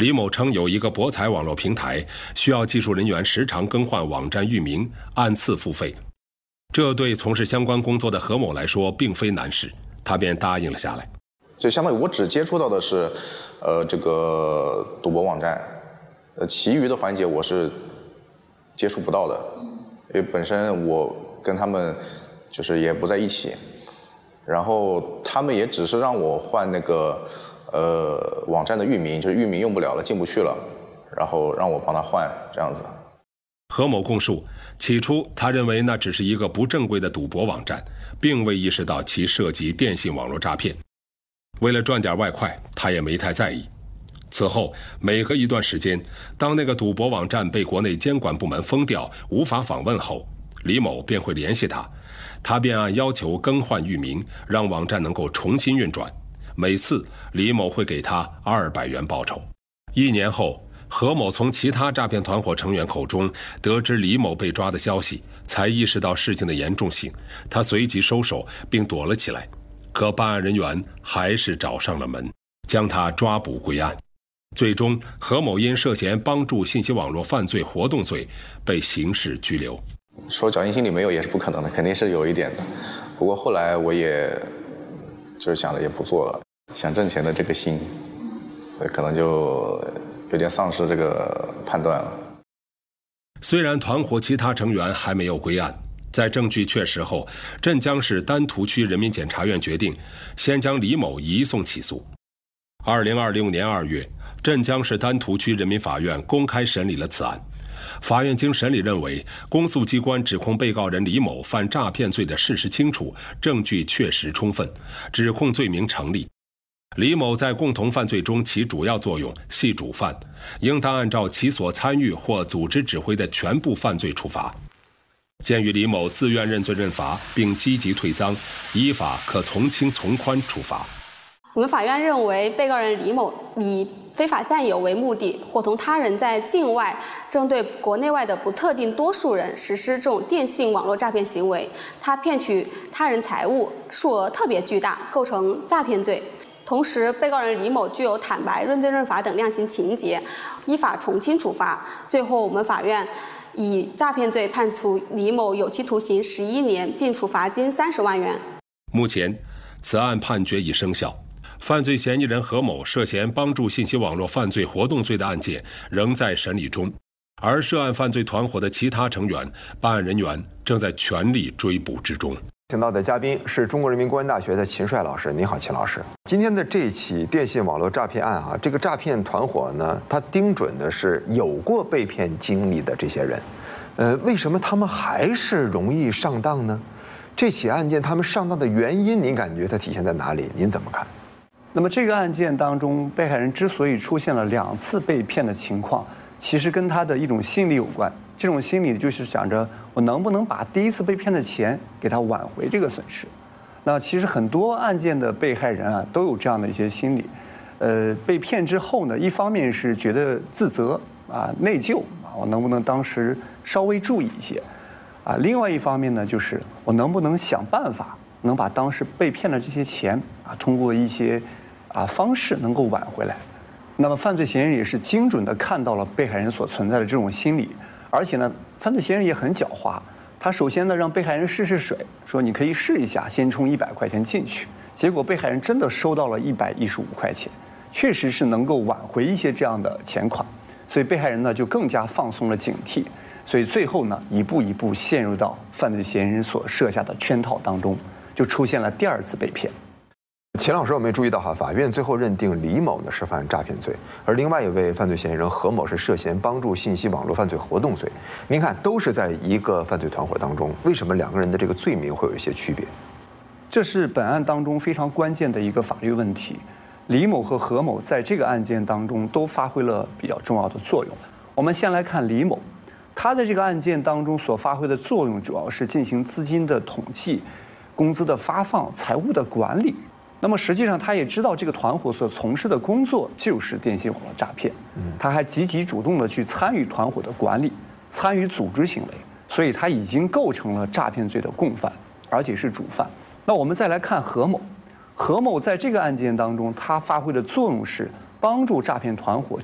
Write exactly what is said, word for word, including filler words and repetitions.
李某称有一个博彩网络平台，需要技术人员时常更换网站域名，按次付费。这对从事相关工作的何某来说并非难事，他便答应了下来。 就相当于我只接触到的是，呃，这个赌博网站，呃，其余的环节我是接触不到的，因为本身我跟他们就是也不在一起，然后他们也只是让我换那个呃网站的域名，就是域名用不了了，进不去了，然后让我帮他换这样子。 何某供述，起初他认为那只是一个不正规的赌博网站，并未意识到其涉及电信网络诈骗。为了赚点外快，他也没太在意。此后，每隔一段时间，当那个赌博网站被国内监管部门封掉，无法访问后，李某便会联系他，他便按要求更换域名，让网站能够重新运转。每次，李某会给他二百元报酬。一年后，何某从其他诈骗团伙成员口中得知李某被抓的消息，才意识到事情的严重性，他随即收手并躲了起来。可办案人员还是找上了门，将他抓捕归案。最终，何某因涉嫌帮助信息网络犯罪活动罪被刑事拘留。 说侥幸心理没有也是不可能的，肯定是有一点的。不过后来我也就是想着也不做了，想挣钱的这个心，所以可能就有点丧失这个判断了。 虽然团伙其他成员还没有归案，在证据确实后，镇江市丹徒区人民检察院决定先将李某移送起诉。二零二六年二月，镇江市丹徒区人民法院公开审理了此案。法院经审理认为，公诉机关指控被告人李某犯诈骗罪的事实清楚，证据确实充分，指控罪名成立。李某在共同犯罪中起主要作用，系主犯，应当按照其所参与或组织指挥的全部犯罪处罚。鉴于李某自愿认罪认罚，并积极退赃，依法可从轻从宽处罚。 我们法院认为，被告人李某以非法占有为目的，伙同他人在境外针对国内外的不特定多数人实施这种电信网络诈骗行为，他骗取他人财物，数额特别巨大，构成诈骗罪。同时，被告人李某具有坦白、认罪认罚等量刑情节，依法从轻处罚。最后，我们法院以诈骗罪判处李某有期徒刑十一年，并处罚金三十万元。 目前，此案判决已生效，犯罪嫌疑人何某涉嫌帮助信息网络犯罪活动罪的案件仍在审理中，而涉案犯罪团伙的其他成员，办案人员正在全力追捕之中。 请到的嘉宾是中国人民公安大学的秦帅老师，你好，秦老师。今天的这起电信网络诈骗案啊，这个诈骗团伙呢，它盯准的是有过被骗经历的这些人，呃，为什么他们还是容易上当呢？这起案件他们上当的原因，您感觉它体现在哪里？您怎么看？ 那么这个案件当中，被害人之所以出现了两次被骗的情况，其实跟他的一种心理有关。这种心理就是想着我能不能把第一次被骗的钱给他挽回这个损失。那其实很多案件的被害人啊都有这样的一些心理，呃，被骗之后呢，一方面是觉得自责啊、内疚啊，我能不能当时稍微注意一些啊？另外一方面呢，就是我能不能想办法能把当时被骗的这些钱啊，通过一些啊方式能够挽回来。那么犯罪嫌疑人也是精准地看到了被害人所存在的这种心理。而且呢，犯罪嫌疑人也很狡猾。他首先呢让被害人试试水，说你可以试一下，先充一百块钱进去。结果被害人真的收到了一百一十五块钱，确实是能够挽回一些这样的钱款。所以被害人呢就更加放松了警惕，所以最后呢一步一步陷入到犯罪嫌疑人所设下的圈套当中，就出现了第二次被骗。 秦老师有没有注意到哈？法院最后认定李某呢是犯诈骗罪，而另外一位犯罪嫌疑人何某是涉嫌帮助信息网络犯罪活动罪。您看，都是在一个犯罪团伙当中，为什么两个人的这个罪名会有一些区别？ 这是本案当中非常关键的一个法律问题。李某和何某在这个案件当中都发挥了比较重要的作用。我们先来看李某，他在这个案件当中所发挥的作用，主要是进行资金的统计、工资的发放、财务的管理。那么实际上，他也知道这个团伙所从事的工作就是电信网络诈骗，他还积极主动的去参与团伙的管理，参与组织行为，所以他已经构成了诈骗罪的共犯，而且是主犯。那我们再来看何某，何某在这个案件当中，他发挥的作用是帮助诈骗团伙